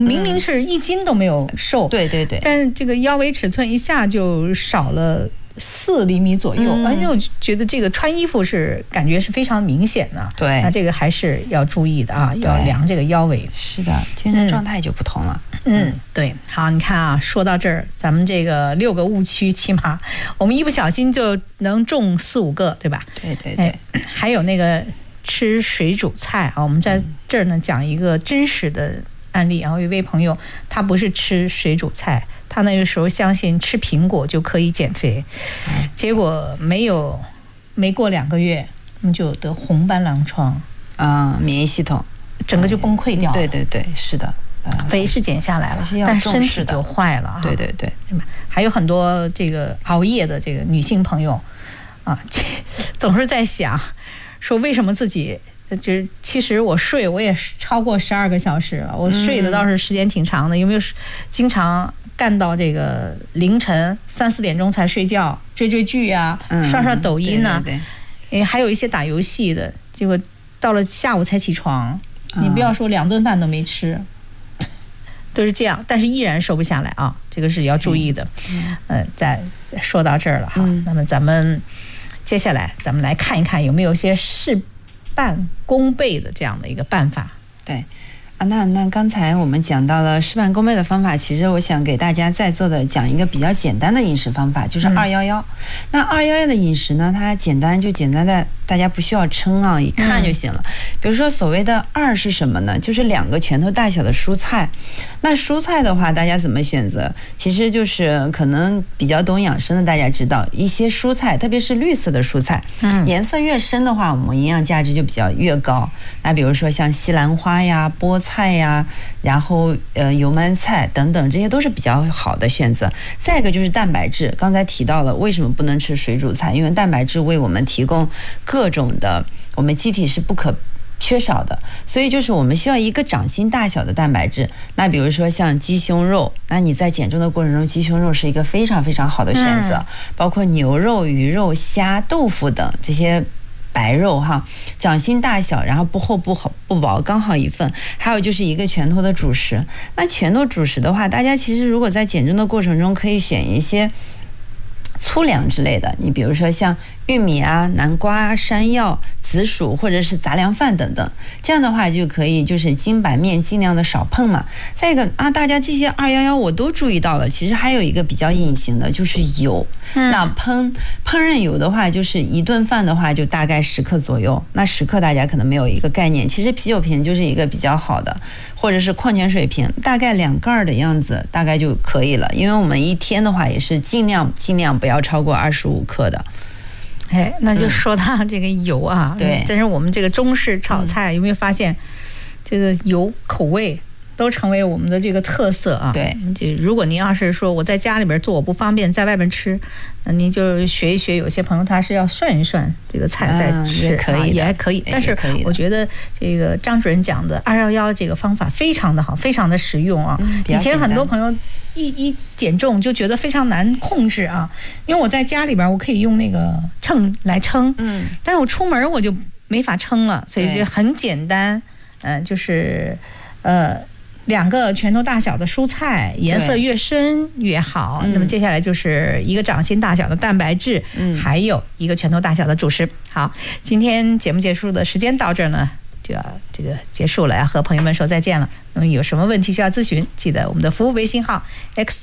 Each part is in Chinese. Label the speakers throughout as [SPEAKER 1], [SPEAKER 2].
[SPEAKER 1] 明明是1斤都没有瘦，
[SPEAKER 2] 对对对，
[SPEAKER 1] 但是这个腰围尺寸一下就少了4厘米左右，而且我觉得这个穿衣服是感觉是非常明显的。
[SPEAKER 2] 对，
[SPEAKER 1] 那这个还是要注意的啊，要量这个腰围。
[SPEAKER 2] 是的，精神状态就不同了。
[SPEAKER 1] 对。好，你看啊，说到这儿，咱们这个6个误区，起码我们一不小心就能中4、5个，对吧？
[SPEAKER 2] 对对对。
[SPEAKER 1] 还有那个吃水煮菜啊，我们在这儿呢讲一个真实的案例啊，有一位朋友他不是吃水煮菜，他那个时候相信吃苹果就可以减肥，结果没过2个月，就得红斑狼疮
[SPEAKER 2] 免疫系统
[SPEAKER 1] 整个就崩溃掉了。
[SPEAKER 2] 对对对，是的。
[SPEAKER 1] 肥是减下来了，但身体就坏了。
[SPEAKER 2] 对对对，
[SPEAKER 1] 还有很多这个熬夜的这个女性朋友啊，总是在想说为什么自己就是其实我睡我也超过12个小时了，我睡的倒是时间挺长的，有没有经常干到这个凌晨3、4点钟才睡觉，追剧啊，刷抖音啊，还有一些打游戏的，结果到了下午才起床，你不要说2顿饭都没吃。都是这样，但是依然瘦不下来啊，这个是要注意的。再说到这儿了哈，那么咱们接下来咱们来看一看有没有些事半功倍的这样的一个办法。
[SPEAKER 2] 对。那刚才我们讲到了事半功倍的方法，其实我想给大家在座的讲一个比较简单的饮食方法，就是211。那211的饮食呢，它简单在大家不需要称啊，一看就行了。比如说所谓的2是什么呢？就是2个拳头大小的蔬菜。那蔬菜的话，大家怎么选择？其实就是可能比较懂养生的大家知道，一些蔬菜，特别是绿色的蔬菜，颜色越深的话，我们营养价值就比较越高。那比如说像西兰花呀、菠菜呀，然后油焖菜等等，这些都是比较好的选择。再一个就是蛋白质，刚才提到了为什么不能吃水煮菜，因为蛋白质为我们提供各种的我们机体是不可缺少的，所以就是我们需要一个掌心大小的蛋白质。那比如说像鸡胸肉，那你在减重的过程中，鸡胸肉是一个非常非常好的选择，包括牛肉、鱼肉、虾、豆腐等这些白肉哈，掌心大小，然后不厚不薄，刚好1份。还有就是1个拳头的主食。那拳头主食的话，大家其实如果在减重的过程中，可以选一些粗粮之类的，你比如说像玉米啊、南瓜啊、山药、紫薯或者是杂粮饭等等，这样的话就可以就是精白面尽量的少碰嘛。再一个大家这些211我都注意到了，其实还有一个比较隐形的就是油。那烹饪油的话，就是1顿饭的话就大概10克左右。那10克大家可能没有一个概念，其实啤酒瓶就是一个比较好的，或者是矿泉水瓶，大概2盖的样子大概就可以了。因为我们一天的话也是尽量不要超过25克的。
[SPEAKER 1] 那就说到这个油啊，
[SPEAKER 2] 对，
[SPEAKER 1] 真是我们这个中式炒菜，有没有发现这个油口味都成为我们的这个特色啊？
[SPEAKER 2] 对，
[SPEAKER 1] 如果您要是说我在家里边做我不方便，在外边吃，那您就学一学，有些朋友他是要涮一涮这个菜再吃，
[SPEAKER 2] 也可以，
[SPEAKER 1] 也还可以。但是我觉得这个张主任讲的211这个方法非常的好，非常的实用啊。以前很多朋友一减重就觉得非常难控制啊，因为我在家里边我可以用那个秤来称，但是我出门我就没法称了，所以就很简单，就是2个拳头大小的蔬菜，颜色越深越好。那么接下来就是1个掌心大小的蛋白质，还有1个拳头大小的主食。好，今天节目结束的时间到这儿呢，就要这个结束了，要和朋友们说再见了。那么有什么问题需要咨询，记得我们的服务微信号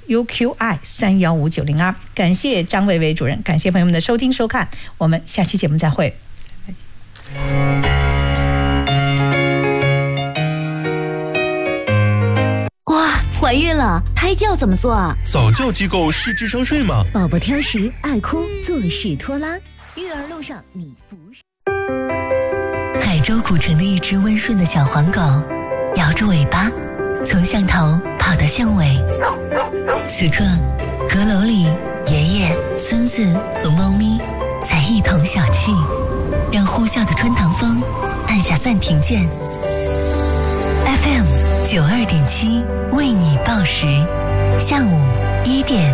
[SPEAKER 1] XUQI315902。感谢张薇薇主任，感谢朋友们的收听收看，我们下期节目再会。
[SPEAKER 3] 怀孕了，胎教怎么做啊？
[SPEAKER 4] 早教机构是智商税吗？
[SPEAKER 3] 宝宝挑食、爱哭、做事拖拉，育儿路上你不是。
[SPEAKER 5] 海州古城的一只温顺的小黄狗，摇着尾巴，从巷头跑到巷尾。此刻，阁楼里，爷爷、孙子和猫咪在一同小憩，让呼啸的穿堂风按下暂停键。FM 92.7为你报时，下午1点。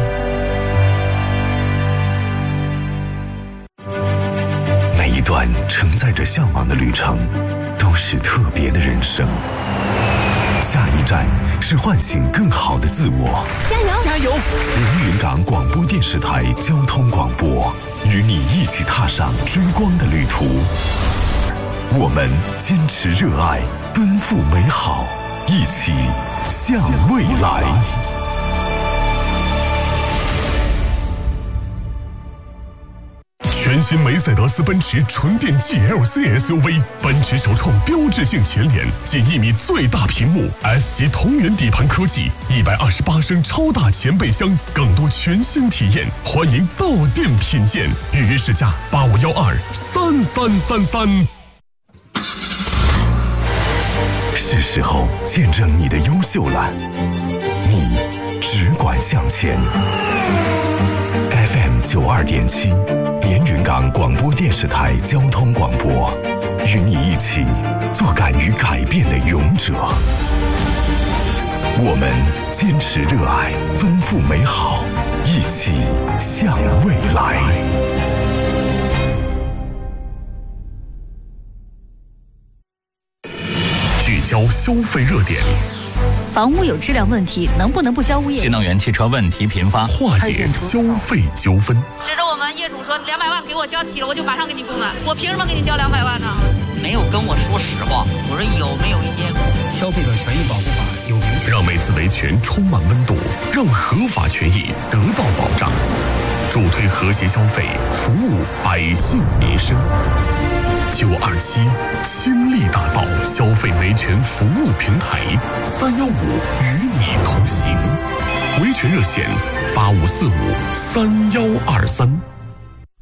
[SPEAKER 6] 每一段承载着向往的旅程，都是特别的人生。 下一站是唤醒更好的自我。
[SPEAKER 3] 加油！
[SPEAKER 4] 加油！
[SPEAKER 6] 连云港广播电视台交通广播，与你一起踏上追光的旅途。我们坚持热爱，奔赴美好，一起向未来。
[SPEAKER 4] 全新梅赛德斯奔驰纯电 GLC SUV， 奔驰首创标志性前脸，近1米最大屏幕 ，S 级同源底盘科技，128升超大前备箱，更多全新体验，欢迎到店品鉴，预约试驾85123333。
[SPEAKER 6] 是时候见证你的优秀了，你只管向前。FM 92.7，连云港广播电视台交通广播，与你一起做敢于改变的勇者。我们坚持热爱，奔赴美好，一起向未来。
[SPEAKER 4] 聚焦消费热点，
[SPEAKER 7] 房屋有质量问题，能不能不交物业？
[SPEAKER 8] 新能源汽车问题频发，
[SPEAKER 4] 化解消费纠纷。
[SPEAKER 9] 指着我们业主说200万给我交齐了，我就马上给你供了。我凭什么给你交200万呢？
[SPEAKER 10] 没有跟我说实话，我说有没有一些
[SPEAKER 11] 消费者权益保护法有明确，
[SPEAKER 4] 让每次维权充满温度，让合法权益得到保障，助推和谐消费，服务百姓民生。927倾力打造消费维权服务平台，315与你同行。维权热线85453123。